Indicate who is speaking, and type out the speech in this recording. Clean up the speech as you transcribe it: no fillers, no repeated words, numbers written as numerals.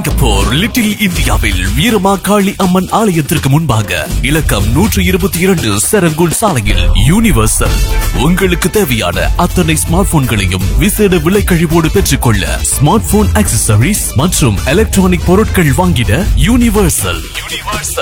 Speaker 1: Singapore little இந்தியாவில் வீரமாகாளி அம்மன் ஆலயத்திற்கு முன்பாக இலக்கம் 122 செரங்குள் சாலையில் யூனிவர்சல் உங்களுக்கு தேவையான அத்தனை ஸ்மார்ட் போன்களையும் விசேட விலை கழிவோடு பெற்றுக்கொள்ள ஸ்மார்ட் போன் ஆக்சசரிஸ் மற்றும் எலக்ட்ரானிக் பொருட்கள் வாங்கிட யூனிவர்சல்